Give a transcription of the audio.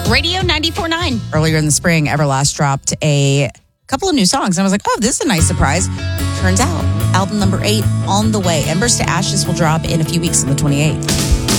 Radio 94.9. Earlier in the spring, Everlast dropped a couple of new songs. And I was like, oh, this is a nice surprise. Turns out, album number 8 on the way. Embers to Ashes will drop in a few weeks on the 28th.